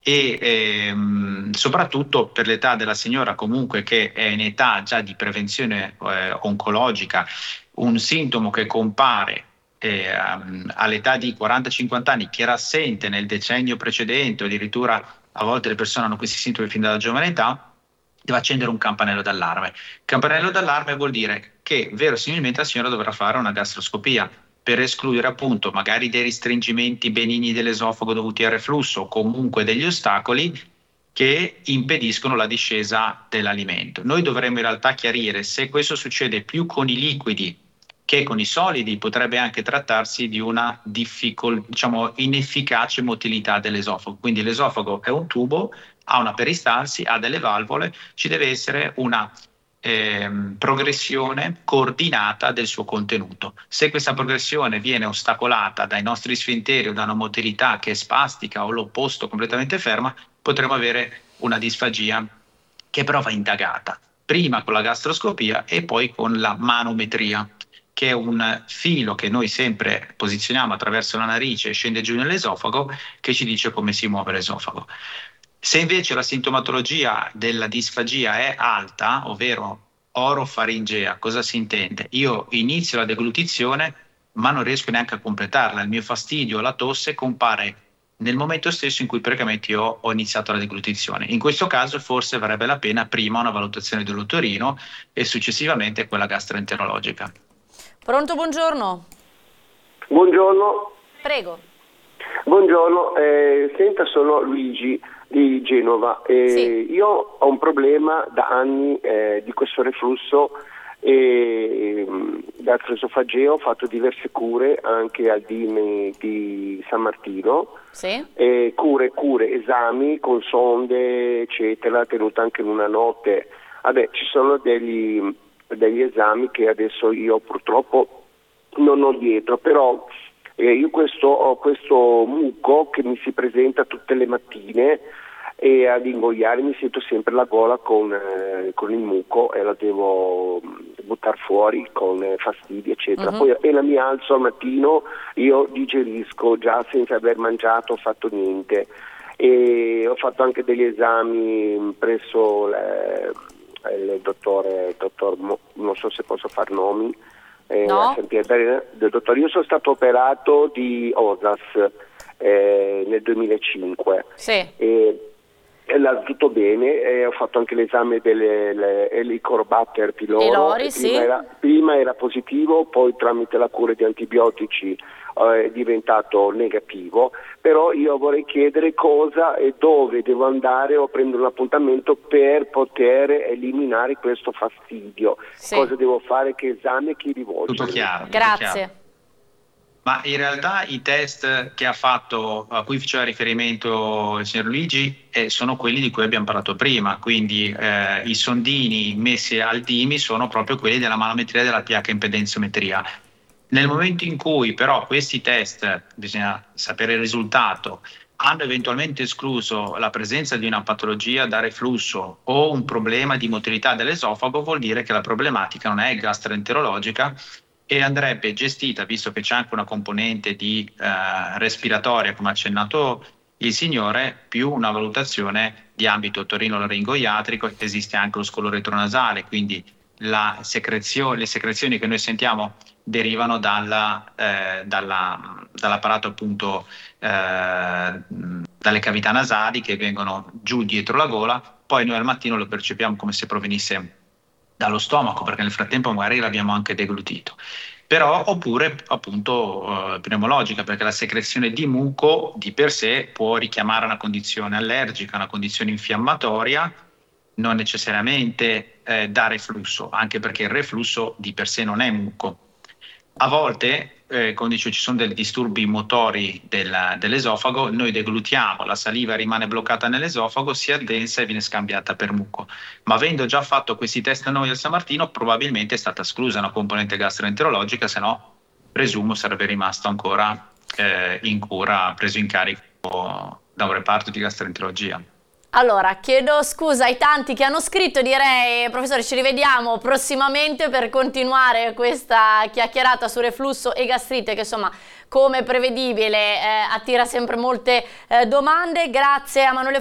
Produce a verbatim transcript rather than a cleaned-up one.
e ehm, soprattutto per l'età della signora comunque che è in età già di prevenzione eh, oncologica, un sintomo che compare eh, um, all'età di quaranta cinquanta anni, che era assente nel decennio precedente, o addirittura a volte le persone hanno questi sintomi fin dalla giovane età, deve accendere un campanello d'allarme. Campanello d'allarme vuol dire che verosimilmente la signora dovrà fare una gastroscopia per escludere appunto magari dei restringimenti benigni dell'esofago dovuti al reflusso o comunque degli ostacoli che impediscono la discesa dell'alimento. Noi dovremmo in realtà chiarire se questo succede più con i liquidi che con i solidi, potrebbe anche trattarsi di una difficol- diciamo, inefficace motilità dell'esofago. Quindi l'esofago è un tubo, ha una peristalsi, ha delle valvole, ci deve essere una ehm, progressione coordinata del suo contenuto. Se questa progressione viene ostacolata dai nostri sfinteri o da una motilità che è spastica o l'opposto completamente ferma, potremo avere una disfagia che però va indagata, prima con la gastroscopia e poi con la manometria, che è un filo che noi sempre posizioniamo attraverso la narice e scende giù nell'esofago, che ci dice come si muove l'esofago. Se invece la sintomatologia della disfagia è alta, ovvero orofaringea, cosa si intende? Io inizio la deglutizione, ma non riesco neanche a completarla. Il mio fastidio, la tosse, compare nel momento stesso in cui praticamente io ho iniziato la deglutizione. In questo caso forse varrebbe la pena prima una valutazione dell'uterino e successivamente quella gastroenterologica. Pronto, buongiorno. Buongiorno, Prego. buongiorno, eh, senta, sono Luigi di Genova. Eh, Sì. Io ho un problema da anni eh, di questo reflusso e gastrosofageo, ho fatto diverse cure anche al D I M di San Martino, Sì. eh, cure, cure, esami con sonde, eccetera, tenuto anche in una notte. Vabbè, ci sono degli, degli esami che adesso io purtroppo non ho dietro, però eh, io questo, ho questo muco che mi si presenta tutte le mattine e ad ingoiare mi sento sempre la gola con, eh, con il muco e la devo buttare fuori con eh, fastidi eccetera. Mhm. Poi appena mi alzo al mattino io digerisco già senza aver mangiato o fatto niente, e ho fatto anche degli esami presso le, il dottore, dottor, Mo- non so se posso far nomi, eh, a No? San Pietro del dottore. Io sono stato operato di O S A S eh, nel duemilacinque. Sì. E, e là tutto bene, e ho fatto anche l'esame dell'Helicobacter pylori. Pylori, Prima, sì. era, prima era positivo, poi tramite la cura di antibiotici eh, è diventato negativo, però io vorrei chiedere cosa e dove devo andare o prendere un appuntamento per poter eliminare questo fastidio. Sì. Cosa devo fare, che esame, chi rivolgermi? Tutto chiaro. tutto Grazie. chiaro. Ma in realtà i test che ha fatto, a cui faceva riferimento il signor Luigi, eh, sono quelli di cui abbiamo parlato prima, quindi eh, i sondini messi al D I M I sono proprio quelli della manometria della pH impedenziometria. Nel momento in cui però questi test, bisogna sapere il risultato, hanno eventualmente escluso la presenza di una patologia da reflusso o un problema di motilità dell'esofago, vuol dire che la problematica non è gastroenterologica e andrebbe gestita, visto che c'è anche una componente di eh, respiratoria, come ha accennato il signore, più una valutazione di ambito otorino-laringoiatrico. Esiste anche lo scolo retronasale, quindi la secrezione, le secrezioni che noi sentiamo derivano dalla, eh, dalla, dall'apparato appunto eh, dalle cavità nasali che vengono giù dietro la gola, poi noi al mattino lo percepiamo come se provenisse dallo stomaco, perché nel frattempo magari l'abbiamo anche deglutito. Però, oppure appunto eh, pneumologica, perché la secrezione di muco di per sé può richiamare una condizione allergica, una condizione infiammatoria, non necessariamente eh, da reflusso, anche perché il reflusso di per sé non è muco. A volte, eh, come dicevo, ci sono dei disturbi motori del- dell'esofago, noi deglutiamo, la saliva rimane bloccata nell'esofago, si addensa e viene scambiata per muco. Ma avendo già fatto questi test noi al San Martino, probabilmente è stata esclusa una componente gastroenterologica, se no presumo sarebbe rimasto ancora eh, in cura, preso in carico da un reparto di gastroenterologia. Allora, chiedo scusa ai tanti che hanno scritto, direi, professore, ci rivediamo prossimamente per continuare questa chiacchierata su reflusso e gastrite, che insomma come prevedibile eh, attira sempre molte eh, domande. Grazie a Emanuele